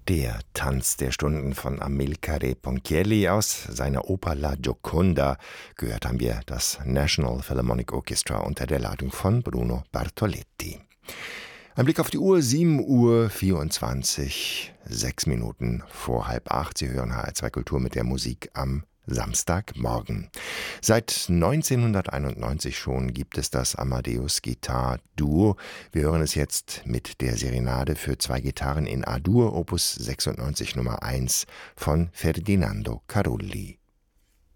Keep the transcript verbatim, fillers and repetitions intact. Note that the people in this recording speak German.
Der Tanz der Stunden von Amilcare Ponchielli aus seiner Oper La Gioconda. Gehört haben wir das National Philharmonic Orchestra unter der Leitung von Bruno Bartoletti. Ein Blick auf die Uhr, sieben Uhr vierundzwanzig, sechs Minuten vor halb acht. Sie hören H R zwei Kultur mit der Musik am Samstagmorgen. Seit neunzehnhunderteinundneunzig schon gibt es das Amadeus Gitar Duo. Wir hören es jetzt mit der Serenade für zwei Gitarren in A-Dur, Opus sechsundneunzig Nummer eins von Ferdinando Carulli.